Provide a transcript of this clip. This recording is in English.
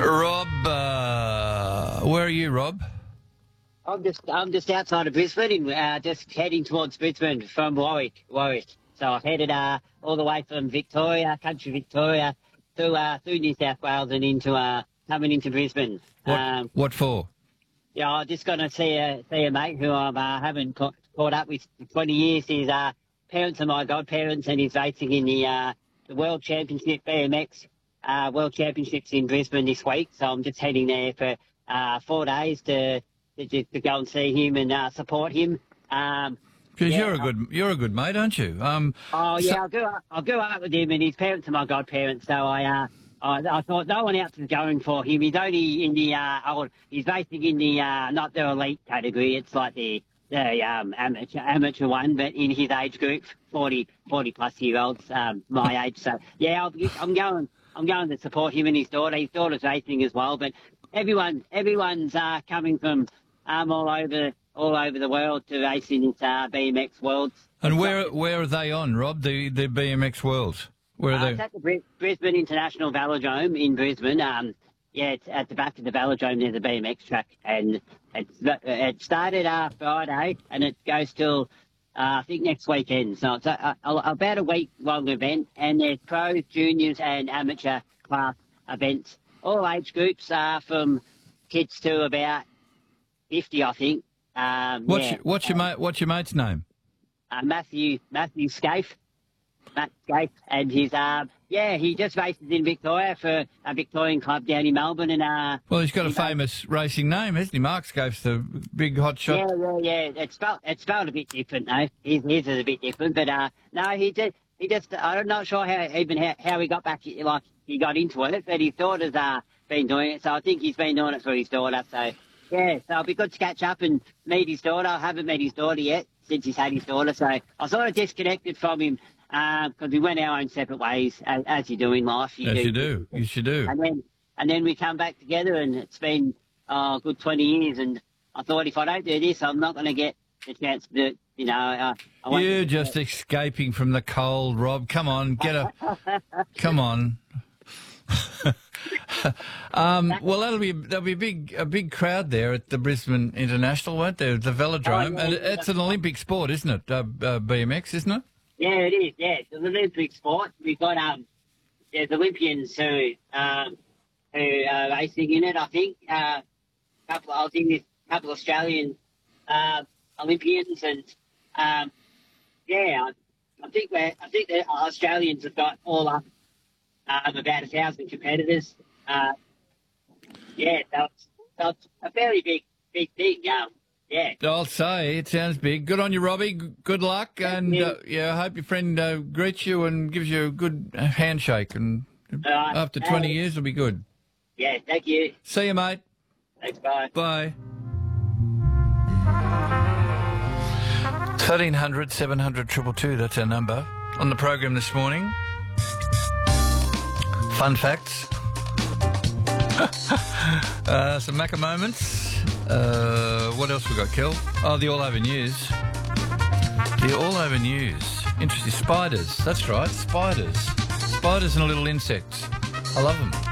Rob, where are you, Rob? I'm just outside of Brisbane, just heading towards Brisbane from Warwick. So I've headed all the way from Victoria, country Victoria, through New South Wales and into coming into Brisbane. What for? Yeah, I'm just going to see a mate who I haven't caught up with for 20 years. His parents are my godparents, and he's racing in the World Championship BMX World Championships in Brisbane this week. So I'm just heading there for 4 days to go and see him and support him. Because you're a good mate, aren't you? I'll go out with him, and his parents are my godparents. So I thought no one else is going for him. He's only in the he's racing in the not the elite category. It's like the amateur one, but in his age group, 40 plus year olds, my age. So yeah, I'm going to support him and his daughter. His daughter's racing as well, but everyone's coming from all over the world to race in this BMX Worlds. And where are they on, Rob? The BMX Worlds. Where are they? It's at the Brisbane International Velodrome in Brisbane. It's at the back of the velodrome. There's a BMX track, and it started Friday, and it goes till I think next weekend. So it's about a week-long event, and there's pros, juniors, and amateur class events. All age groups from kids to about 50, I think. What's your mate's name? Matthew Scaife. Matt Scaife, and he just races in Victoria for a Victorian club down in Melbourne, and well, he's got a famous racing name, hasn't he? Mark Scaife's the big hot shot. Yeah. It's spelled a bit different though. His is a bit different, but no, he just I'm not sure how he got back, like he got into it, but his daughter's been doing it, so I think he's been doing it for his daughter. So yeah, so it'll be good to catch up and meet his daughter. I haven't met his daughter yet since he's had his daughter, so I sort of disconnected from him. Because we went our own separate ways, as you do in life. You do. You should do. And then we come back together, and it's been a good 20 years. And I thought, if I don't do this, I'm not going to get the chance to do it. You know, you're just escaping from the cold, Rob. Come on, come on. Well, there'll be a big crowd there at the Brisbane International, won't there? The velodrome, and it's an Olympic sport, isn't it? BMX, isn't it? Yeah, it is. Yeah, it's an Olympic sport. We've got there's Olympians who are racing in it. I think a couple Australian Olympians, and I think the Australians have got all up about 1,000 competitors. So it's a fairly big thing. Yeah. I'll say, it sounds big. Good on you, Robbie. Good luck. And, I hope your friend greets you and gives you a good handshake. And after 20 years, it'll be good. Yeah, thank you. See you, mate. Thanks, bye. Bye. 1300 700 222, that's our number. On the program this morning, fun facts. Some Macca moments. What else we got, Kel? Oh, the All Over News. The All Over News. Interesting. Spiders. That's right, spiders. Spiders and little insects. I love them.